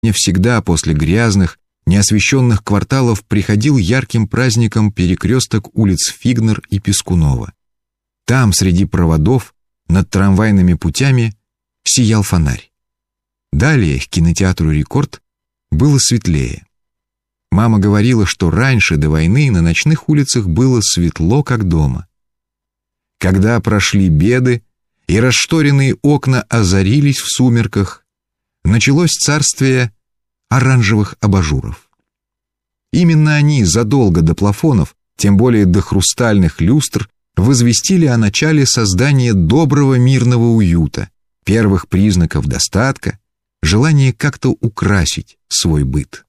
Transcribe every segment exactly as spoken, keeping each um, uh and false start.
Мне всегда после грязных, неосвещенных кварталов приходил ярким праздником перекресток улиц Фигнер и Пискунова. Там, среди проводов, над трамвайными путями, сиял фонарь. Далее, к кинотеатру «Рекорд», было светлее. Мама говорила, что раньше, до войны, на ночных улицах было светло, как дома. Когда прошли беды, и расшторенные окна озарились в сумерках, началось царствие оранжевых абажуров. Именно они задолго до плафонов, тем более до хрустальных люстр, возвестили о начале создания доброго мирного уюта, первых признаков достатка, желания как-то украсить свой быт.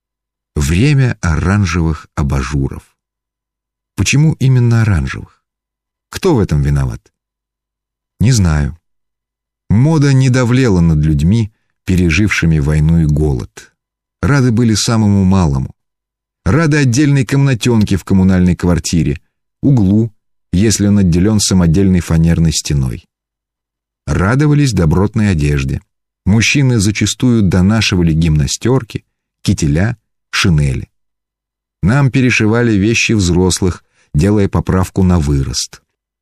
Время оранжевых абажуров. Почему именно оранжевых? Кто в этом виноват? Не знаю. Мода не давлела над людьми, пережившими войну и голод. Рады были самому малому. Рады отдельной комнатенке в коммунальной квартире, углу, если он отделен самодельной фанерной стеной. Радовались добротной одежде. Мужчины зачастую донашивали гимнастерки, кителя, шинели. Нам перешивали вещи взрослых, делая поправку на вырост.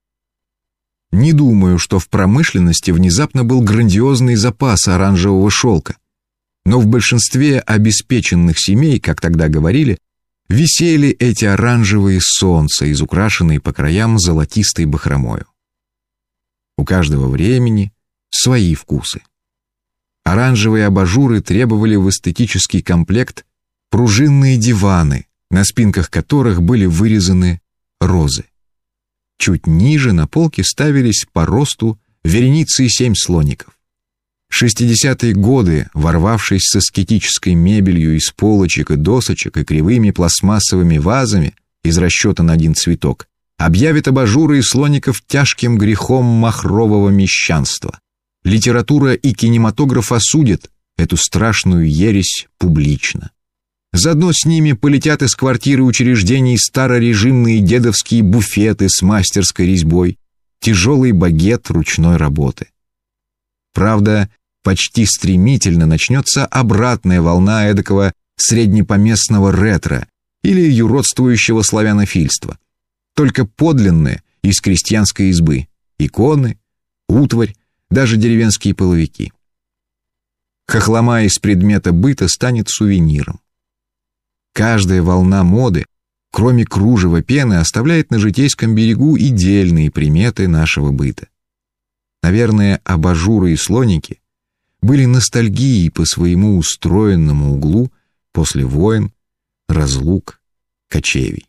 Не думаю, что в промышленности внезапно был грандиозный запас оранжевого шелка, но в большинстве обеспеченных семей, как тогда говорили, висели эти оранжевые солнца, изукрашенные по краям золотистой бахромою. У каждого времени свои вкусы. Оранжевые абажуры требовали в эстетический комплект пружинные диваны, на спинках которых были вырезаны розы. Чуть ниже на полке ставились по росту вереницы семь слоников. Шестидесятые годы, ворвавшись с аскетической мебелью из полочек и досочек и кривыми пластмассовыми вазами из расчета на один цветок, объявит абажуры и слоников тяжким грехом махрового мещанства. Литература и кинематограф осудят эту страшную ересь публично. Заодно с ними полетят из квартиры учреждений старорежимные дедовские буфеты с мастерской резьбой, тяжелый багет ручной работы. Правда, почти стремительно начнется обратная волна эдакого среднепоместного ретро или юродствующего славянофильства. Только подлинные из крестьянской избы, иконы, утварь, даже деревенские половики. Хохлома из предмета быта станет сувениром. Каждая волна моды, кроме кружева пены, оставляет на житейском берегу и дельные приметы нашего быта. Наверное, абажуры и слоники были ностальгией по своему устроенному углу после войн, разлук, кочевий.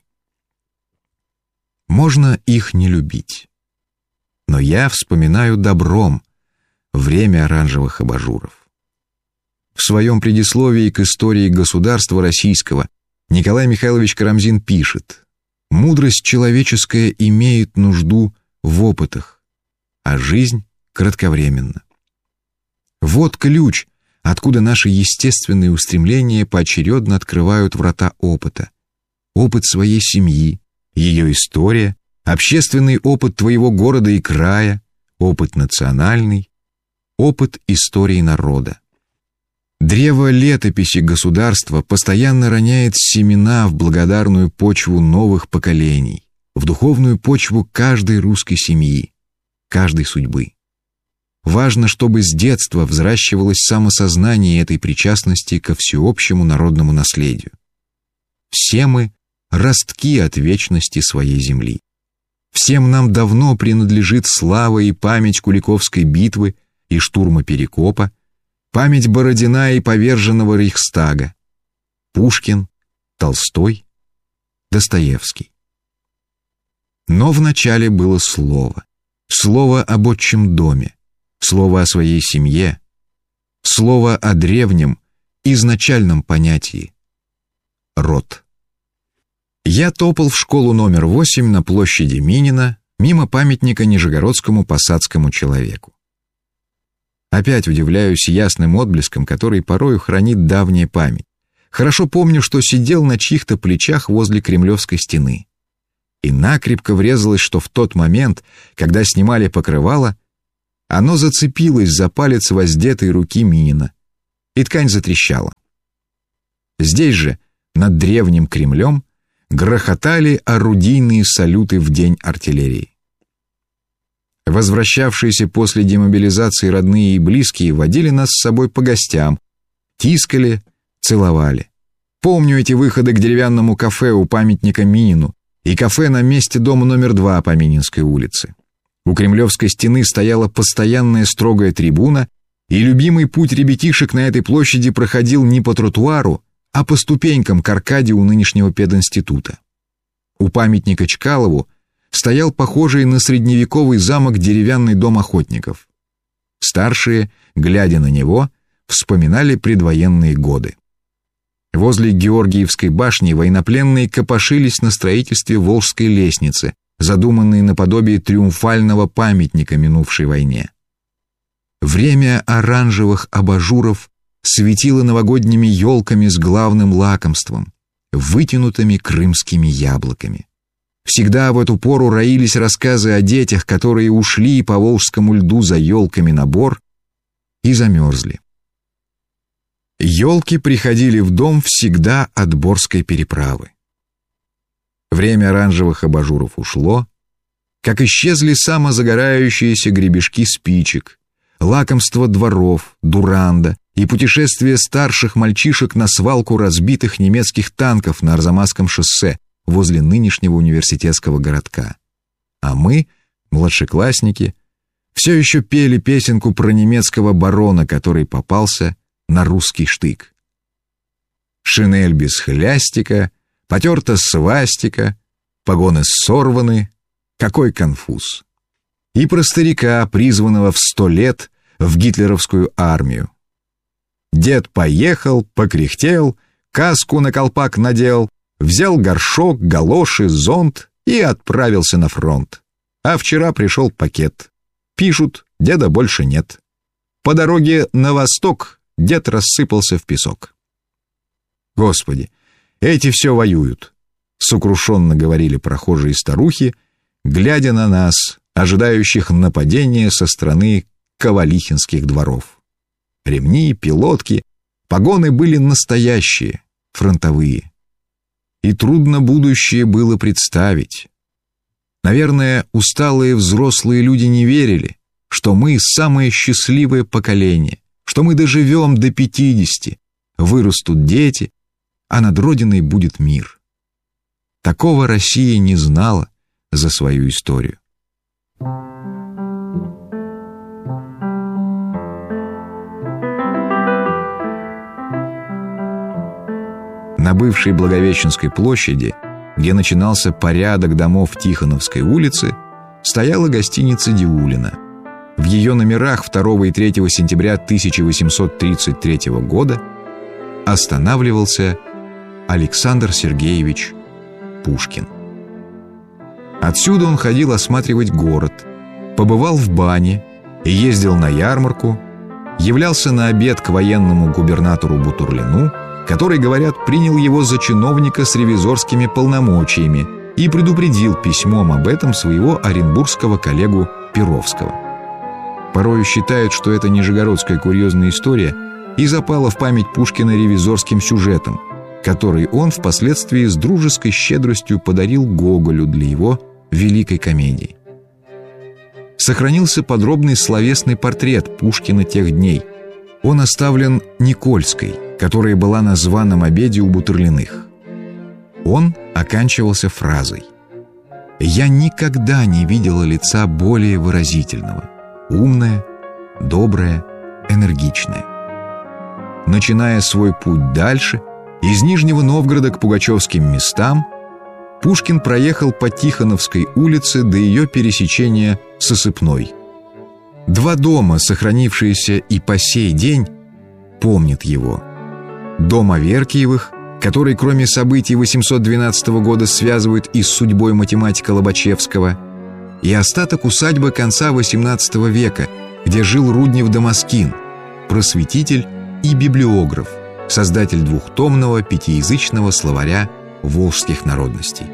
Можно их не любить, но я вспоминаю добром время оранжевых абажуров. В своем предисловии к истории государства российского Николай Михайлович Карамзин пишет: «Мудрость человеческая имеет нужду в опытах, а жизнь кратковременна. Вот ключ, откуда наши естественные устремления поочередно открывают врата опыта. Опыт своей семьи, ее история, общественный опыт твоего города и края, опыт национальный, опыт истории народа. Древо летописи государства постоянно роняет семена в благодарную почву новых поколений, в духовную почву каждой русской семьи, каждой судьбы. Важно, чтобы с детства взращивалось самосознание этой причастности ко всеобщему народному наследию. Все мы – ростки от вечности своей земли. Всем нам давно принадлежит слава и память Куликовской битвы и штурма Перекопа, память Бородина и поверженного Рейхстага, Пушкин, Толстой, Достоевский. Но вначале было слово. Слово об отчим доме, слово о своей семье, слово о древнем, изначальном понятии – род. Я топал в школу номер восемь на площади Минина мимо памятника нижегородскому посадскому человеку. Опять удивляюсь ясным отблеском, который порою хранит давняя память. Хорошо помню, что сидел на чьих-то плечах возле Кремлевской стены. И накрепко врезалось, что в тот момент, когда снимали покрывало, оно зацепилось за палец воздетой руки Минина. и ткань затрещала. Здесь же, над древним Кремлем, грохотали орудийные салюты в день артиллерии. Возвращавшиеся после демобилизации родные и близкие водили нас с собой по гостям, тискали, целовали. Помню эти выходы к деревянному кафе у памятника Минину и кафе на месте дома номер два по Мининской улице. У Кремлевской стены стояла постоянная строгая трибуна, и любимый путь ребятишек на этой площади проходил не по тротуару, а по ступенькам к аркаде у нынешнего пединститута. У памятника Чкалову стоял похожий на средневековый замок деревянный дом охотников. Старшие, глядя на него, вспоминали предвоенные годы. Возле Георгиевской башни военнопленные копошились на строительстве Волжской лестницы, задуманной наподобие триумфального памятника минувшей войне. Время оранжевых абажуров светило новогодними елками с главным лакомством — вытянутыми крымскими яблоками. Всегда в эту пору роились рассказы о детях, которые ушли по волжскому льду за елками на бор и замерзли. Елки приходили в дом всегда от Борской переправы. Время оранжевых абажуров ушло, как исчезли самозагорающиеся гребешки спичек, лакомство дворов, дуранда и путешествие старших мальчишек на свалку разбитых немецких танков на Арзамасском шоссе возле нынешнего университетского городка. А мы, младшеклассники, все еще пели песенку про немецкого барона, который попался на русский штык. Шинель без хлястика, потерта свастика, погоны сорваны, какой конфуз. И про старика, призванного в сто лет в гитлеровскую армию. Дед поехал, покряхтел, каску на колпак надел, взял горшок, галоши, зонт и отправился на фронт. А вчера пришел пакет. Пишут, деда больше нет. По дороге на восток дед рассыпался в песок. Господи, эти все воюют, сокрушенно говорили прохожие старухи, глядя на нас, ожидающих нападения со стороны ковалихинских дворов. Ремни, пилотки, погоны были настоящие, фронтовые. И трудно будущее было представить. Наверное, усталые взрослые люди не верили, что мы самое счастливое поколение, что мы доживем до пятидесяти, вырастут дети, а над Родиной будет мир. Такого Россия не знала за свою историю. На бывшей Благовещенской площади, где начинался порядок домов Тихоновской улицы, стояла гостиница «Диулина». В ее номерах второго и третьего сентября тысяча восемьсот тридцать третьего года останавливался Александр Сергеевич Пушкин. Отсюда он ходил осматривать город, побывал в бане и ездил на ярмарку, являлся на обед к военному губернатору Бутурлину, который, говорят, принял его за чиновника с ревизорскими полномочиями и предупредил письмом об этом своего оренбургского коллегу Перовского. Порою считают, что это нижегородская курьезная история и запала в память Пушкина ревизорским сюжетом, который он впоследствии с дружеской щедростью подарил Гоголю для его великой комедии. Сохранился подробный словесный портрет Пушкина тех дней. Он оставлен Никольской, которая была на званом обеде у Бутурлиных. Он оканчивался фразой: «Я никогда не видела лица более выразительного, умное, доброе, энергичное». Начиная свой путь дальше, из Нижнего Новгорода к пугачевским местам, Пушкин проехал по Тихоновской улице до ее пересечения с Осыпной. Два дома, сохранившиеся и по сей день, помнят его. Дом Аверкиевых, который, кроме событий восемьсот двенадцатого года, связывают и с судьбой математика Лобачевского, и остаток усадьбы конца восемнадцатого века, где жил Руднев-Дамаскин, просветитель и библиограф, создатель двухтомного пятиязычного словаря волжских народностей.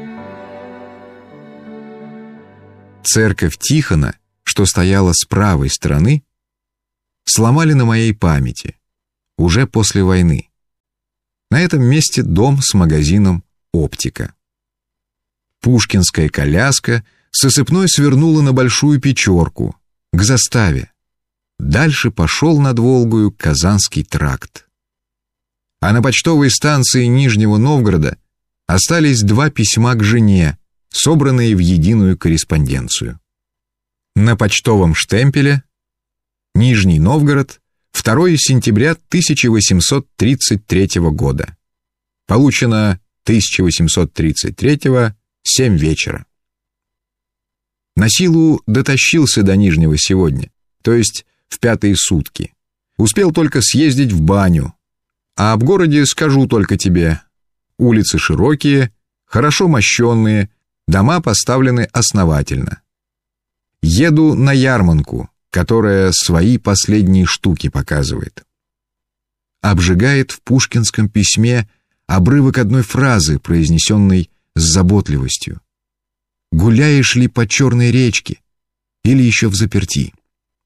Церковь Тихона, что стояла с правой стороны, сломали на моей памяти. уже после войны. На этом месте дом с магазином «Оптика». Пушкинская коляска с осыпной свернула на Большую Печорку, к заставе. Дальше пошел над Волгою Казанский тракт. А на почтовой станции Нижнего Новгорода остались два письма к жене, собранные в единую корреспонденцию. На почтовом штемпеле Нижний Новгород, второе сентября тысяча восемьсот тридцать третьего года. Получено тысяча восемьсот тридцать третьего, семь вечера. На силу дотащился до Нижнего сегодня, то есть в пятые сутки. Успел только съездить в баню. А об городе скажу только тебе. Улицы широкие, хорошо мощенные, дома поставлены основательно. Еду на ярмарку, которая свои последние штуки показывает. Обжигает в пушкинском письме обрывок одной фразы, произнесенной с заботливостью. «Гуляешь ли по Черной речке или еще взаперти?»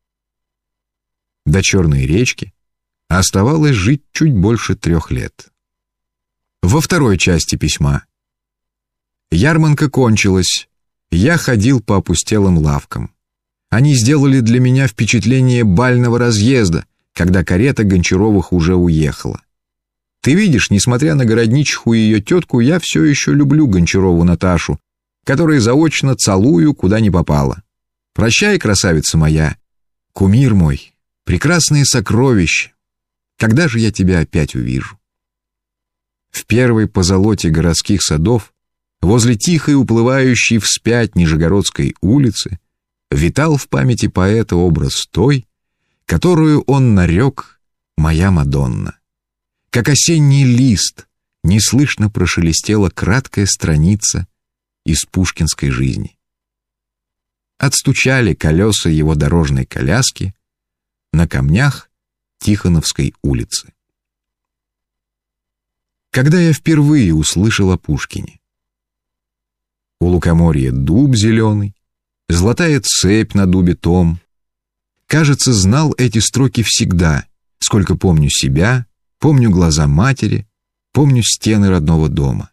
До Черной речки оставалось жить чуть больше трех лет. Во второй части письма. Ярмарка кончилась. Я ходил по опустелым лавкам. Они сделали для меня впечатление бального разъезда, когда карета Гончаровых уже уехала. Ты видишь, несмотря на городничиху и ее тетку, я все еще люблю Гончарову Наташу, которой заочно целую, куда ни попало. Прощай, красавица моя, кумир мой, прекрасные сокровища. Когда же я тебя опять увижу? В первой позолоте городских садов, возле тихой уплывающей вспять Нижегородской улицы, витал в памяти поэта образ той, которую он нарек «Моя Мадонна». Как осенний лист, неслышно прошелестела краткая страница из пушкинской жизни. Отстучали колеса его дорожной коляски на камнях Тихоновской улицы. Когда я впервые услышал о Пушкине? У лукоморья дуб зеленый, золотая цепь на дубе том. Кажется, знал эти строки всегда, сколько помню себя, помню глаза матери, помню стены родного дома.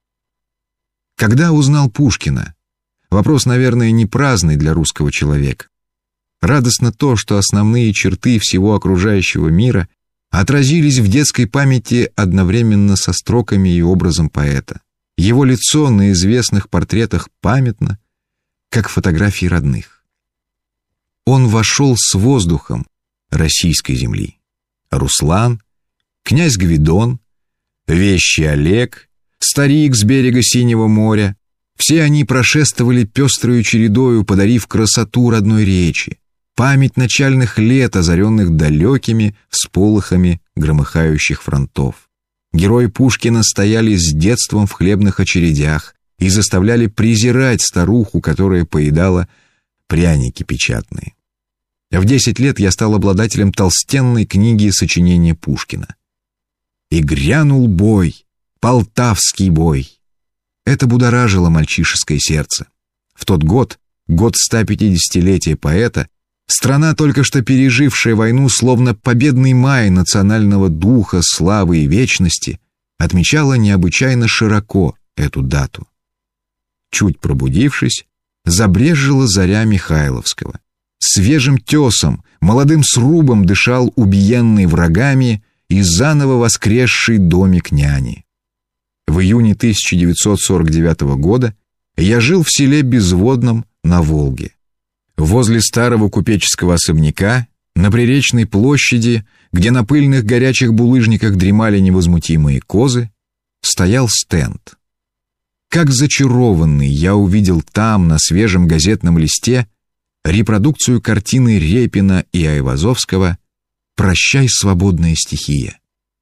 Когда узнал Пушкина? Вопрос, наверное, не праздный для русского человека. Радостно то, что основные черты всего окружающего мира отразились в детской памяти одновременно со строками и образом поэта. Его лицо на известных портретах памятно, как фотографии родных. Он вошел с воздухом российской земли. Руслан, князь Гвидон, вещий Олег, старик с берега Синего моря, все они прошествовали пестрою чередою, подарив красоту родной речи, память начальных лет, озаренных далекими всполохами громыхающих фронтов. Герои Пушкина стояли с детством в хлебных очередях и заставляли презирать старуху, которая поедала пряники печатные. В десять лет я стал обладателем толстенной книги сочинения Пушкина. И грянул бой, Полтавский бой. Это будоражило мальчишеское сердце. В тот год, год стопятидесятилетия поэта, страна, только что пережившая войну, словно победный май национального духа, славы и вечности, отмечала необычайно широко эту дату. Чуть пробудившись, забрезжила заря Михайловского. Свежим тесом, молодым срубом дышал убиенный врагами и заново воскресший домик няни. В июне тысяча девятьсот сорок девятого года я жил в селе Безводном на Волге. Возле старого купеческого особняка, на Приречной площади, где на пыльных горячих булыжниках дремали невозмутимые козы, стоял стенд. Как зачарованный я увидел там, на свежем газетном листе, репродукцию картины Репина и Айвазовского «Прощай, свободная стихия».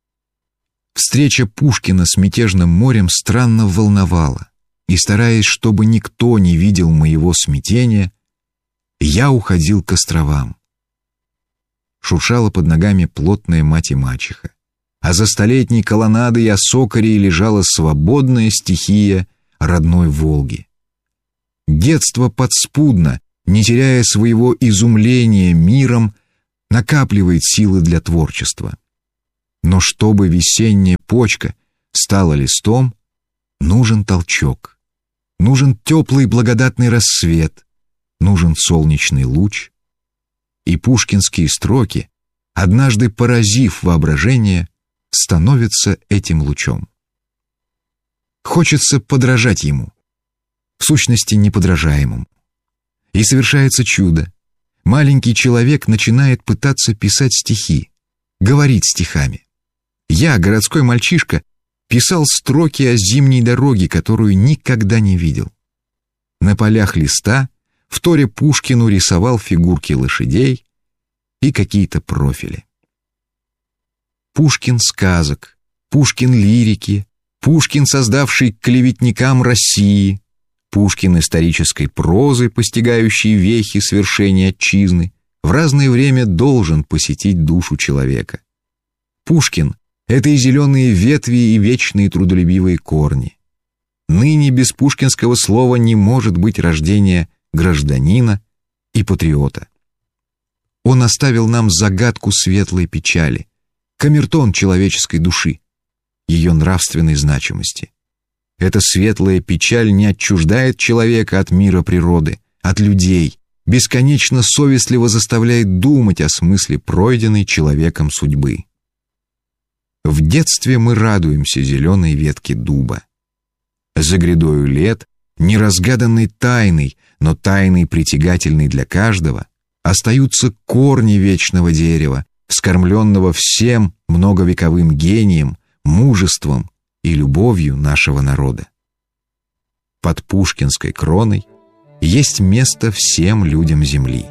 Встреча Пушкина с мятежным морем странно волновала, и, стараясь, чтобы никто не видел моего смятения, я уходил к островам. Шуршала под ногами плотная мать и мачеха, а за столетней колоннадой осокорей лежала свободная стихия родной Волги. Детство подспудно, не теряя своего изумления миром, накапливает силы для творчества. Но чтобы весенняя почка стала листом, нужен толчок, нужен теплый благодатный рассвет, нужен солнечный луч. И пушкинские строки, однажды поразив воображение, становятся этим лучом. Хочется подражать ему, в сущности неподражаемому. И совершается чудо. Маленький человек начинает пытаться писать стихи, говорить стихами. Я, городской мальчишка, писал строки о зимней дороге, которую никогда не видел. На полях листа, вторя Пушкину, рисовал фигурки лошадей и какие-то профили. Пушкин сказок, Пушкин лирики, Пушкин, создавший клеветникам России, Пушкин исторической прозы, постигающий вехи свершения отчизны, в разное время должен посетить душу человека. Пушкин — это и зеленые ветви, и вечные трудолюбивые корни. Ныне без пушкинского слова не может быть рождения гражданина и патриота. Он оставил нам загадку светлой печали, камертон человеческой души, ее нравственной значимости. Эта светлая печаль не отчуждает человека от мира природы, от людей, бесконечно совестливо заставляет думать о смысле пройденной человеком судьбы. В детстве мы радуемся зеленой ветке дуба. За грядою лет, неразгаданной тайной, но тайной притягательной для каждого, остаются корни вечного дерева, вскормленного всем многовековым гением, мужеством и любовью нашего народа. Под пушкинской кроной есть место всем людям земли.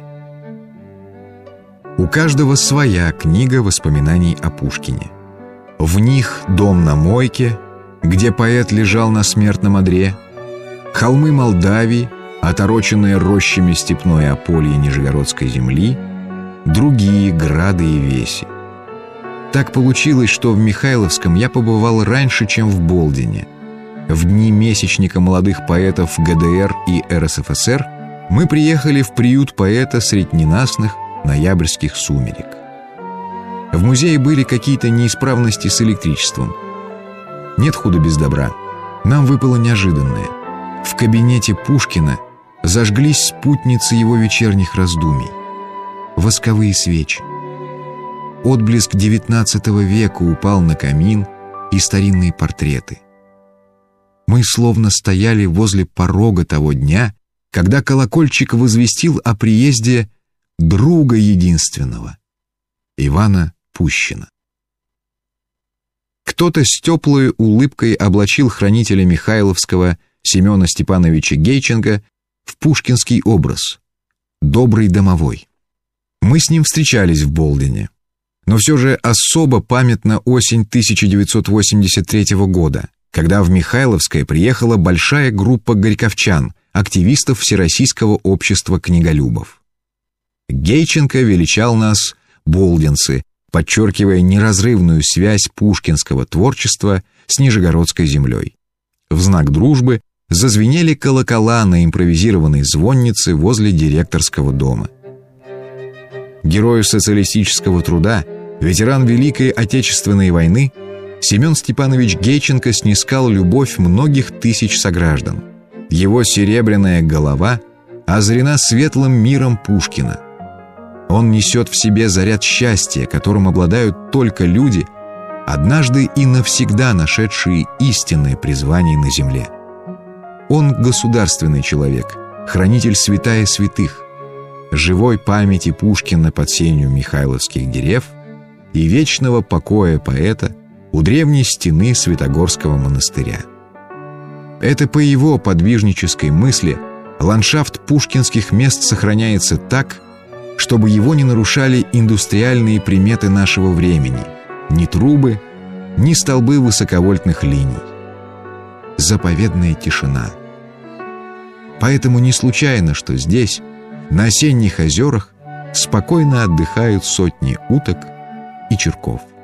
У каждого своя книга воспоминаний о Пушкине. В них дом на Мойке, где поэт лежал на смертном одре, холмы Молдавии, отороченные рощами степной Апольи Нижегородской земли, другие грады и веси. Так получилось, что в Михайловском я побывал раньше, чем в Болдине. В дни месячника молодых поэтов ГДР и РСФСР мы приехали в приют поэта средь ненастных ноябрьских сумерек. В музее были какие-то неисправности с электричеством. Нет худа без добра. Нам выпало неожиданное. В кабинете Пушкина зажглись спутницы его вечерних раздумий. Восковые свечи. Отблеск девятнадцатого века упал на камин и старинные портреты. Мы словно стояли возле порога того дня, когда колокольчик возвестил о приезде друга единственного, Ивана Пущина. Кто-то с теплой улыбкой облачил хранителя Михайловского Семена Степановича Гейченко в пушкинский образ — добрый домовой. Мы с ним встречались в Болдине. Но все же особо памятна осень тысяча девятьсот восемьдесят третьего года, когда в Михайловское приехала большая группа горьковчан, активистов Всероссийского общества книголюбов. Гейченко величал нас болдинцы, подчеркивая неразрывную связь пушкинского творчества с Нижегородской землей. В знак дружбы зазвенели колокола на импровизированной звоннице возле директорского дома. Герой социалистического труда, ветеран Великой Отечественной войны, Семен Степанович Гейченко снискал любовь многих тысяч сограждан. Его серебряная голова озарена светлым миром Пушкина. Он несет в себе заряд счастья, которым обладают только люди, однажды и навсегда нашедшие истинное призвание на земле. Он государственный человек, хранитель святая святых, живой памяти Пушкина под сенью михайловских дерев и вечного покоя поэта у древней стены Святогорского монастыря. Это по его подвижнической мысли ландшафт пушкинских мест сохраняется так, чтобы его не нарушали индустриальные приметы нашего времени, ни трубы, ни столбы высоковольтных линий. Заповедная тишина. Поэтому не случайно, что здесь, на осенних озерах, спокойно отдыхают сотни уток и черков.